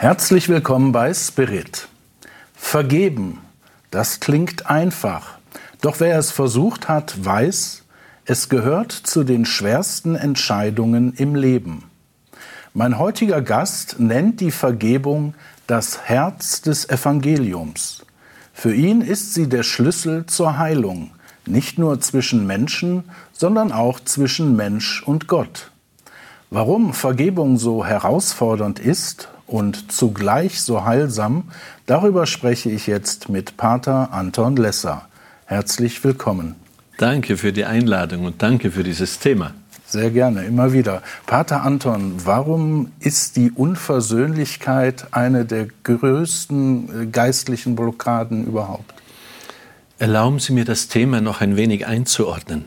Herzlich willkommen bei Spirit. Vergeben, das klingt einfach. Doch wer es versucht hat, weiß, es gehört zu den schwersten Entscheidungen im Leben. Mein heutiger Gast nennt die Vergebung das Herz des Evangeliums. Für ihn ist sie der Schlüssel zur Heilung, nicht nur zwischen Menschen, sondern auch zwischen Mensch und Gott. Warum Vergebung so herausfordernd ist und zugleich so heilsam, darüber spreche ich jetzt mit Pater Anton Lesser. Herzlich willkommen. Danke für die Einladung und danke für dieses Thema. Sehr gerne, immer wieder. Pater Anton, warum ist die Unversöhnlichkeit eine der größten geistlichen Blockaden überhaupt? Erlauben Sie mir, das Thema noch ein wenig einzuordnen.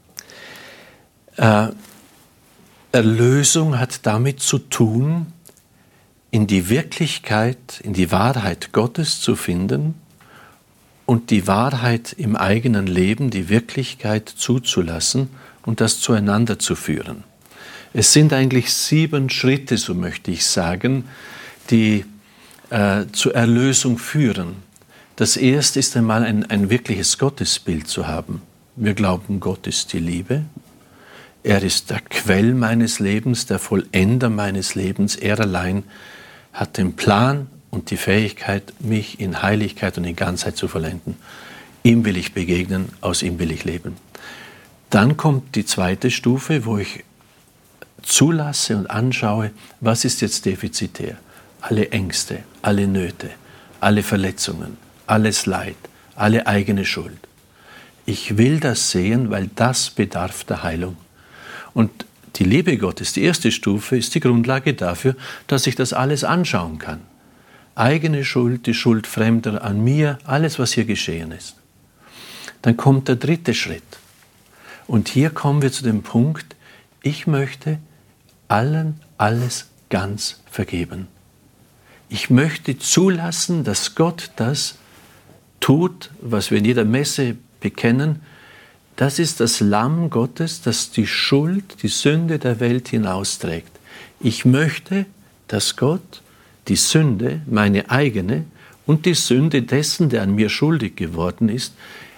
Erlösung hat damit zu tun, in die Wirklichkeit, in die Wahrheit Gottes zu finden und die Wahrheit im eigenen Leben, die Wirklichkeit zuzulassen und das zueinander zu führen. Es sind eigentlich 7 Schritte, so möchte ich sagen, die zur Erlösung führen. Das erste ist einmal ein wirkliches Gottesbild zu haben. Wir glauben, Gott ist die Liebe. Er ist der Quell meines Lebens, der Vollender meines Lebens. Er allein hat den Plan und die Fähigkeit, mich in Heiligkeit und in Ganzheit zu vollenden. Ihm will ich begegnen, aus ihm will ich leben. Dann kommt die zweite Stufe, wo ich zulasse und anschaue, was ist jetzt defizitär. Alle Ängste, alle Nöte, alle Verletzungen, alles Leid, alle eigene Schuld. Ich will das sehen, weil das bedarf der Heilung. Und die Liebe Gottes, die erste Stufe, ist die Grundlage dafür, dass ich das alles anschauen kann. Eigene Schuld, die Schuld Fremder an mir, alles, was hier geschehen ist. Dann kommt der dritte Schritt. Und hier kommen wir zu dem Punkt, ich möchte allen alles ganz vergeben. Ich möchte zulassen, dass Gott das tut, was wir in jeder Messe bekennen. Das ist das Lamm Gottes, das die Schuld, die Sünde der Welt hinausträgt. Ich möchte, dass Gott die Sünde, meine eigene, und die Sünde dessen, der an mir schuldig geworden ist,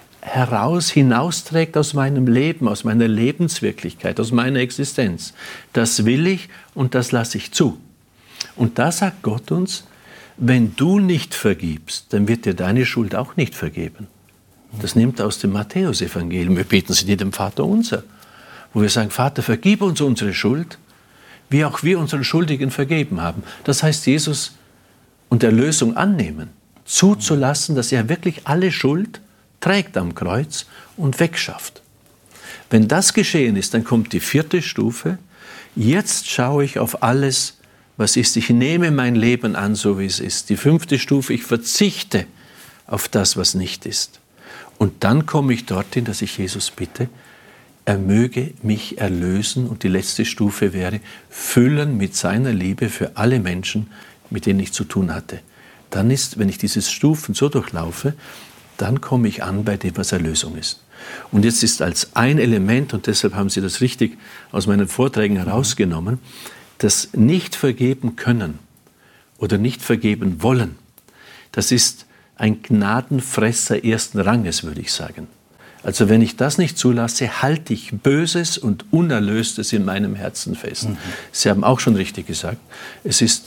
hinausträgt aus meinem Leben, aus meiner Lebenswirklichkeit, aus meiner Existenz. Das will ich und das lasse ich zu. Und da sagt Gott uns, wenn du nicht vergibst, dann wird dir deine Schuld auch nicht vergeben. Das nimmt aus dem Matthäusevangelium. Wir beten sie nicht dem Vater unser, wo wir sagen, Vater, vergib uns unsere Schuld, wie auch wir unseren Schuldigen vergeben haben. Das heißt, Jesus und Erlösung annehmen, zuzulassen, dass er wirklich alle Schuld trägt am Kreuz und wegschafft. Wenn das geschehen ist, dann kommt die vierte Stufe. Jetzt schaue ich auf alles, was ist. Ich nehme mein Leben an, so wie es ist. Die 5. Stufe, ich verzichte auf das, was nicht ist. Und dann komme ich dorthin, dass ich Jesus bitte, er möge mich erlösen. Und die letzte Stufe wäre, füllen mit seiner Liebe für alle Menschen, mit denen ich zu tun hatte. Dann ist, wenn ich diese Stufen so durchlaufe, dann komme ich an bei dem, was Erlösung ist. Und jetzt ist als ein Element, und deshalb haben Sie das richtig aus meinen Vorträgen herausgenommen, das nicht vergeben können oder nicht vergeben wollen, das ist ein Gnadenfresser ersten Ranges, würde ich sagen. Also wenn ich das nicht zulasse, halte ich Böses und Unerlöstes in meinem Herzen fest. Sie haben auch schon richtig gesagt, es ist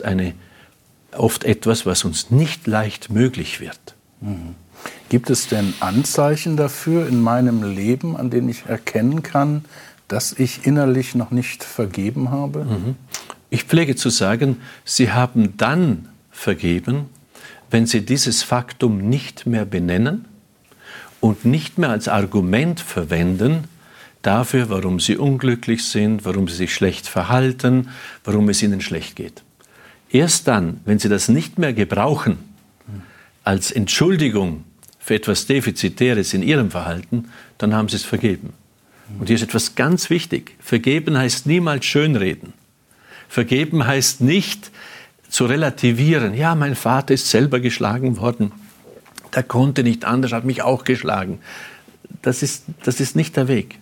oft etwas, was uns nicht leicht möglich wird. Gibt es denn Anzeichen dafür in meinem Leben, an denen ich erkennen kann, dass ich innerlich noch nicht vergeben habe? Ich pflege zu sagen, Sie haben dann vergeben, wenn Sie dieses Faktum nicht mehr benennen und nicht mehr als Argument verwenden dafür, warum Sie unglücklich sind, warum Sie sich schlecht verhalten, warum es Ihnen schlecht geht. Erst dann, wenn Sie das nicht mehr gebrauchen als Entschuldigung für etwas Defizitäres in Ihrem Verhalten, dann haben Sie es vergeben. Und hier ist etwas ganz wichtig. Vergeben heißt niemals schönreden. Vergeben heißt nicht zu relativieren. Ja, mein Vater ist selber geschlagen worden. Der konnte nicht anders, hat mich auch geschlagen. Das ist nicht der Weg.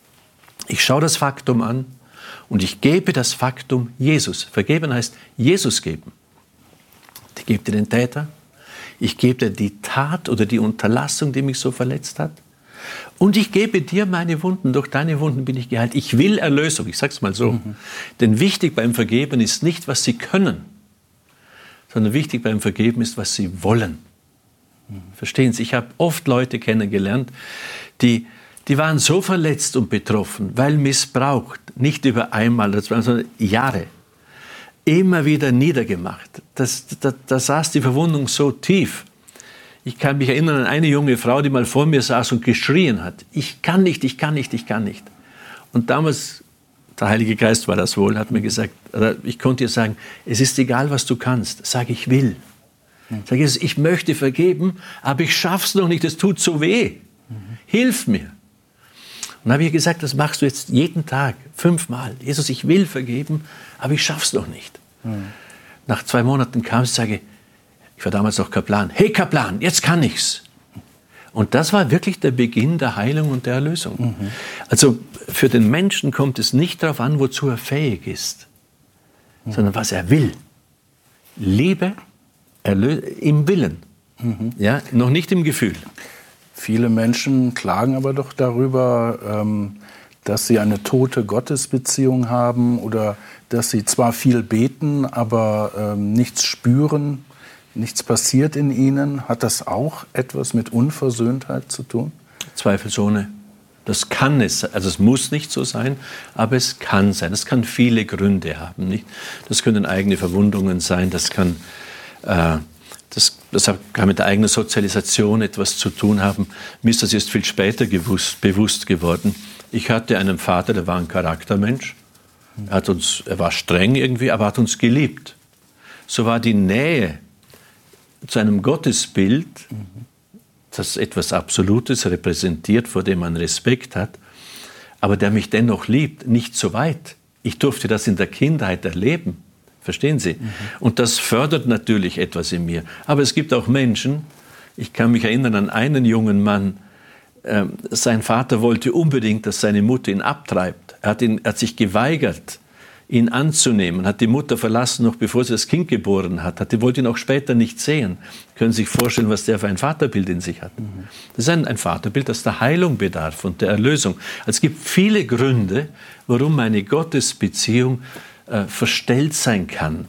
Ich schaue das Faktum an und ich gebe das Faktum Jesus. Vergeben heißt Jesus geben. Ich gebe dir den Täter. Ich gebe dir die Tat oder die Unterlassung, die mich so verletzt hat. Und ich gebe dir meine Wunden. Durch deine Wunden bin ich geheilt. Ich will Erlösung. Ich sage es mal so. Denn wichtig beim Vergeben ist nicht, was sie können, sondern wichtig beim Vergeben ist, was sie wollen. Verstehen Sie? Ich habe oft Leute kennengelernt, die waren so verletzt und betroffen, weil missbraucht, nicht über einmal, sondern Jahre, immer wieder niedergemacht. Da saß die Verwundung so tief. Ich kann mich erinnern an eine junge Frau, die mal vor mir saß und geschrien hat. Ich kann nicht, ich kann nicht, ich kann nicht. Und damals, der Heilige Geist war das wohl, hat mir gesagt, ich konnte ihr sagen, es ist egal, was du kannst. Sag, ich will. Sag, ich möchte vergeben, aber ich schaff's noch nicht, es tut so weh. Hilf mir. Und dann habe ich gesagt, das machst du jetzt jeden Tag, 5-mal. Jesus, ich will vergeben, aber ich schaff's noch nicht. Nach 2 Monaten kam sie und sage, ich war damals noch Kaplan. Hey Kaplan, jetzt kann ich's. Und das war wirklich der Beginn der Heilung und der Erlösung. Also für den Menschen kommt es nicht darauf an, wozu er fähig ist, sondern was er will. Liebe, im Willen, ja, noch nicht im Gefühl. Viele Menschen klagen aber doch darüber, dass sie eine tote Gottesbeziehung haben oder dass sie zwar viel beten, aber nichts spüren. Nichts passiert in ihnen. Hat das auch etwas mit Unversöhntheit zu tun? Zweifelsohne. Das kann es, also es muss nicht so sein, aber es kann sein. Es kann viele Gründe haben. Nicht? Das können eigene Verwundungen sein, das kann mit der eigenen Sozialisation etwas zu tun haben. Mir ist das erst viel später bewusst geworden. Ich hatte einen Vater, der war ein Charaktermensch. Er war streng irgendwie, aber hat uns geliebt. So war die Nähe zu einem Gottesbild, das etwas Absolutes repräsentiert, vor dem man Respekt hat, aber der mich dennoch liebt, nicht so weit. Ich durfte das in der Kindheit erleben. Verstehen Sie? Und das fördert natürlich etwas in mir. Aber es gibt auch Menschen, ich kann mich erinnern an einen jungen Mann, sein Vater wollte unbedingt, dass seine Mutter ihn abtreibt. Er hat sich geweigert, ihn anzunehmen, hat die Mutter verlassen, noch bevor sie das Kind geboren hat. Die wollte ihn auch später nicht sehen. Können Sie sich vorstellen, was der für ein Vaterbild in sich hat? Das ist ein Vaterbild, das der Heilung bedarf und der Erlösung. Also es gibt viele Gründe, warum eine Gottesbeziehung verstellt sein kann.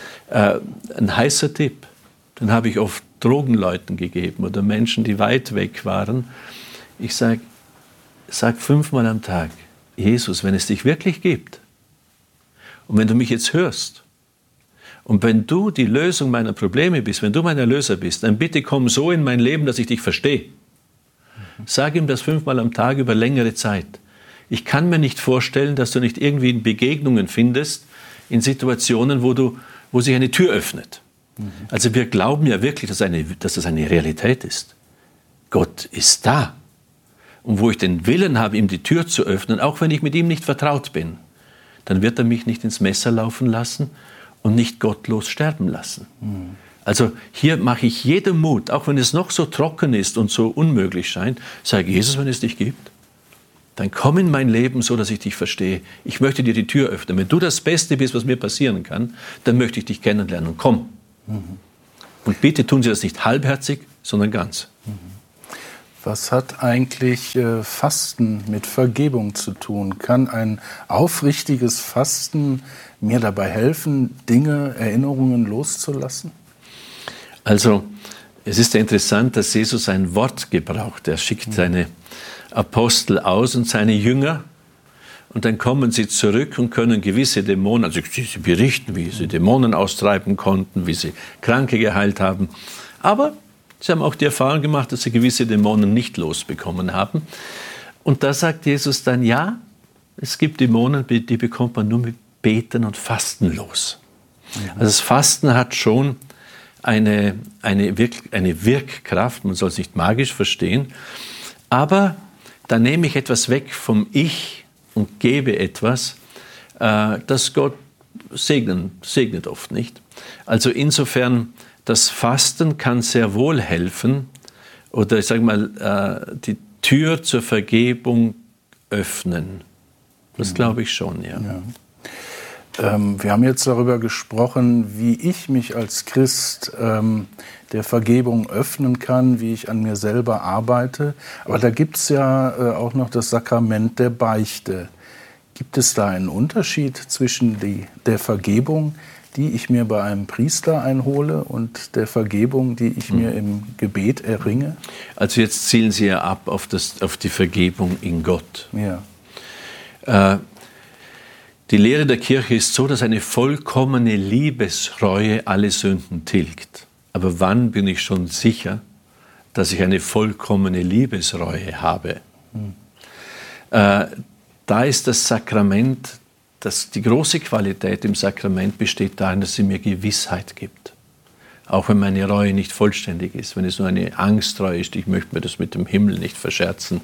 Ein heißer Tipp, den habe ich oft Drogenleuten gegeben oder Menschen, die weit weg waren. Ich sag 5-mal am Tag, Jesus, wenn es dich wirklich gibt und wenn du mich jetzt hörst und wenn du die Lösung meiner Probleme bist, wenn du mein Erlöser bist, dann bitte komm so in mein Leben, dass ich dich verstehe. Sag ihm das 5-mal am Tag über längere Zeit. Ich kann mir nicht vorstellen, dass du nicht irgendwie in Begegnungen findest, in Situationen, wo sich eine Tür öffnet. Also wir glauben ja wirklich, dass das eine Realität ist. Gott ist da. Und wo ich den Willen habe, ihm die Tür zu öffnen, auch wenn ich mit ihm nicht vertraut bin, dann wird er mich nicht ins Messer laufen lassen und nicht gottlos sterben lassen. Also hier mache ich jedem Mut, auch wenn es noch so trocken ist und so unmöglich scheint, sage Jesus, wenn es dich gibt, dann komm in mein Leben so, dass ich dich verstehe. Ich möchte dir die Tür öffnen. Wenn du das Beste bist, was mir passieren kann, dann möchte ich dich kennenlernen. Komm. Und bitte tun Sie das nicht halbherzig, sondern ganz. Was hat eigentlich Fasten mit Vergebung zu tun? Kann ein aufrichtiges Fasten mir dabei helfen, Dinge, Erinnerungen loszulassen? Also, es ist ja interessant, dass Jesus ein Wort gebraucht. Er schickt seine Apostel aus und seine Jünger. Und dann kommen sie zurück und können gewisse Dämonen, also sie berichten, wie sie Dämonen austreiben konnten, wie sie Kranke geheilt haben. Aber sie haben auch die Erfahrung gemacht, dass sie gewisse Dämonen nicht losbekommen haben. Und da sagt Jesus dann, ja, es gibt Dämonen, die bekommt man nur mit Beten und Fasten los. Also das Fasten hat schon eine Wirkkraft, man soll es nicht magisch verstehen, aber da nehme ich etwas weg vom Ich und gebe etwas, das Gott segnet oft nicht. Also insofern, das Fasten kann sehr wohl helfen oder ich sage mal, die Tür zur Vergebung öffnen. Das glaube ich schon, ja. Wir haben jetzt darüber gesprochen, wie ich mich als Christ der Vergebung öffnen kann, wie ich an mir selber arbeite. Aber da gibt es ja auch noch das Sakrament der Beichte. Gibt es da einen Unterschied zwischen der Vergebung, die ich mir bei einem Priester einhole, und der Vergebung, die ich mir im Gebet erringe? Also jetzt zielen Sie ja ab auf die Vergebung in Gott. Ja. Die Lehre der Kirche ist so, dass eine vollkommene Liebesreue alle Sünden tilgt. Aber wann bin ich schon sicher, dass ich eine vollkommene Liebesreue habe? Da ist das Sakrament, die große Qualität im Sakrament besteht darin, dass sie mir Gewissheit gibt. Auch wenn meine Reue nicht vollständig ist, wenn es nur eine Angstreue ist, ich möchte mir das mit dem Himmel nicht verscherzen,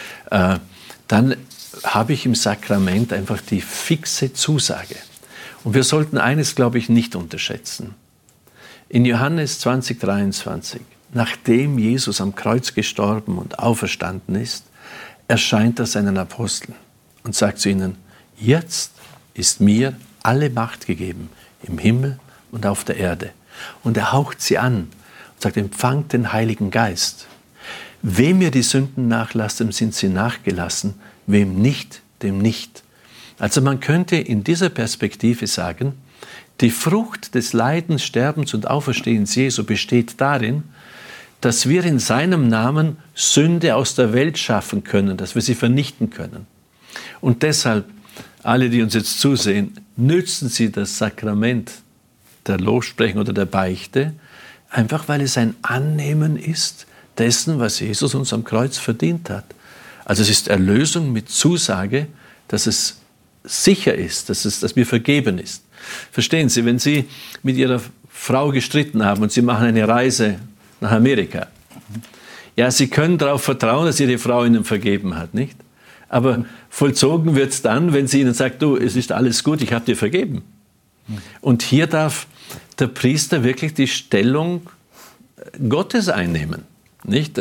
dann habe ich im Sakrament einfach die fixe Zusage. Und wir sollten eines, glaube ich, nicht unterschätzen. In Johannes 20,23, nachdem Jesus am Kreuz gestorben und auferstanden ist, erscheint er seinen Aposteln und sagt zu ihnen, jetzt ist mir alle Macht gegeben, im Himmel und auf der Erde. Und er haucht sie an und sagt, empfangt den Heiligen Geist. Wem ihr die Sünden nachlasst, dem sind sie nachgelassen, wem nicht, dem nicht. Also man könnte in dieser Perspektive sagen, die Frucht des Leidens, Sterbens und Auferstehens Jesu besteht darin, dass wir in seinem Namen Sünde aus der Welt schaffen können, dass wir sie vernichten können. Und deshalb, alle, die uns jetzt zusehen, nützen Sie das Sakrament der Lossprechung oder der Beichte, einfach weil es ein Annehmen ist dessen, was Jesus uns am Kreuz verdient hat. Also es ist Erlösung mit Zusage, dass es sicher ist, dass mir vergeben ist. Verstehen Sie, wenn Sie mit Ihrer Frau gestritten haben und Sie machen eine Reise nach Amerika, ja, Sie können darauf vertrauen, dass Ihre Frau Ihnen vergeben hat, nicht? Aber vollzogen wird es dann, wenn sie Ihnen sagt, du, es ist alles gut, ich habe dir vergeben. Und hier darf der Priester wirklich die Stellung Gottes einnehmen, nicht?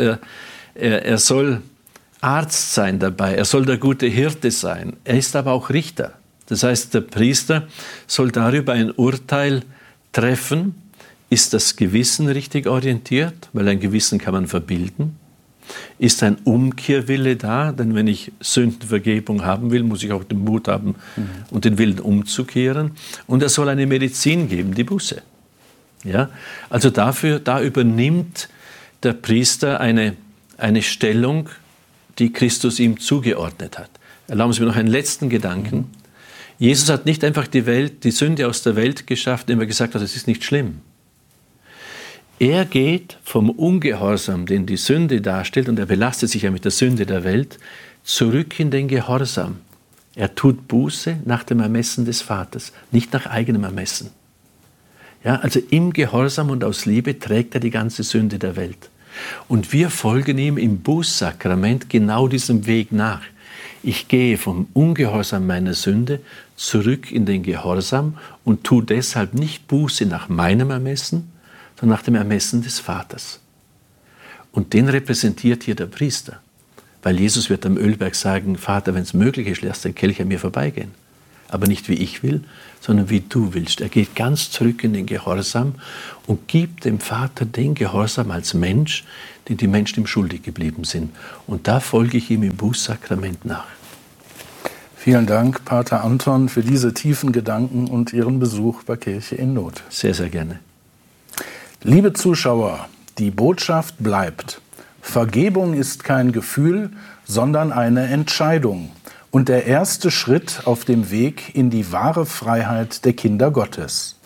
Er soll Arzt sein dabei, er soll der gute Hirte sein, er ist aber auch Richter. Das heißt, der Priester soll darüber ein Urteil treffen, ist das Gewissen richtig orientiert, weil ein Gewissen kann man verbilden. Ist ein Umkehrwille da, denn wenn ich Sündenvergebung haben will, muss ich auch den Mut haben und den Willen umzukehren. Und er soll eine Medizin geben, die Buße. Ja? Also da übernimmt der Priester eine Stellung, die Christus ihm zugeordnet hat. Erlauben Sie mir noch einen letzten Gedanken. Jesus hat nicht einfach die Sünde aus der Welt geschafft, indem er gesagt hat, es ist nicht schlimm. Er geht vom Ungehorsam, den die Sünde darstellt, und er belastet sich ja mit der Sünde der Welt, zurück in den Gehorsam. Er tut Buße nach dem Ermessen des Vaters, nicht nach eigenem Ermessen. Ja, also im Gehorsam und aus Liebe trägt er die ganze Sünde der Welt. Und wir folgen ihm im Bußsakrament genau diesem Weg nach. Ich gehe vom Ungehorsam meiner Sünde zurück in den Gehorsam und tue deshalb nicht Buße nach meinem Ermessen, sondern nach dem Ermessen des Vaters. Und den repräsentiert hier der Priester. Weil Jesus wird am Ölberg sagen, Vater, wenn es möglich ist, lass den Kelch an mir vorbeigehen. Aber nicht wie ich will, sondern wie du willst. Er geht ganz zurück in den Gehorsam und gibt dem Vater den Gehorsam als Mensch, den die Menschen ihm schuldig geblieben sind. Und da folge ich ihm im Bußsakrament nach. Vielen Dank, Pater Anton, für diese tiefen Gedanken und Ihren Besuch bei Kirche in Not. Sehr, sehr gerne. Liebe Zuschauer, die Botschaft bleibt. Vergebung ist kein Gefühl, sondern eine Entscheidung und der erste Schritt auf dem Weg in die wahre Freiheit der Kinder Gottes.